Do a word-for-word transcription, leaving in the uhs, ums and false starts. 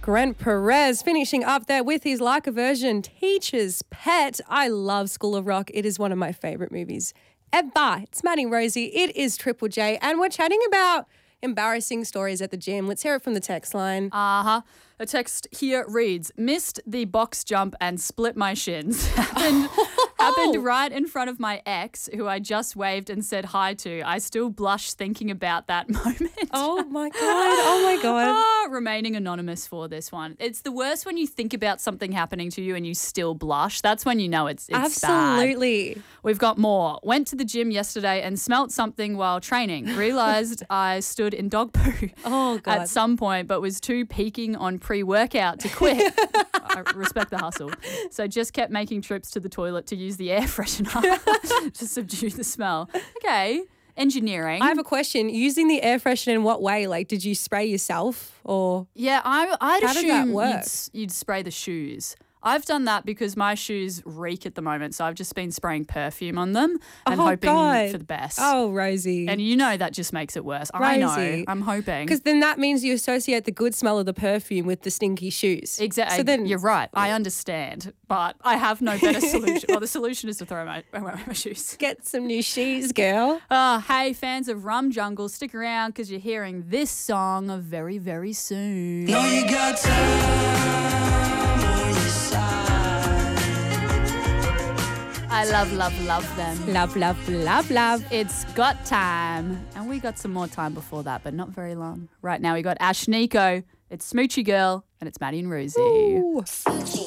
Grant Perez finishing up there with his Like a Virgin Teacher's Pet. I love School of Rock. It is one of my favourite movies ever. It's Maddie and Rosie. It is Triple J. And we're chatting about embarrassing stories at the gym. Let's hear it from the text line. Uh-huh. A text here reads, missed the box jump and split my shins. happened, happened right in front of my ex, who I just waved and said hi to. I still blush thinking about that moment. Oh, my God. Oh, my God. Ah, remaining anonymous for this one. It's the worst when you think about something happening to you and you still blush. That's when you know it's, it's Absolutely. bad. We've got more. Went to the gym yesterday and smelt something while training. Realised I stood in dog poo Oh, God. at some point, but was too peaking on pre-workout to quit. I respect the hustle. So just kept making trips to the toilet to use the air freshener to subdue the smell. Okay. Engineering. I have a question. Using the air freshener in what way? Like, did you spray yourself or? Yeah, I, I'd How did that assume work? you'd, s- you'd spray the shoes. I've done that because my shoes reek at the moment, so I've just been spraying perfume on them and Oh, hoping God. for the best. Oh, Rosie. And you know that just makes it worse. I know. Rosie. I'm hoping. Because then that means you associate the good smell of the perfume with the stinky shoes. Exactly. So then You're right. I understand, but I have no better solution. Well, the solution is to throw my, my, my shoes. get some new shoes, girl. Uh, hey, fans of Rum Jungle, stick around because you're hearing this song very, very soon. Know you got time on your side. I love, love, love them. Love, love, love, love. It's got time. And we got some more time before that, but not very long. Right now we got Ash Nico, it's Smoochie Girl, and it's Maddie and Rosie. Ooh.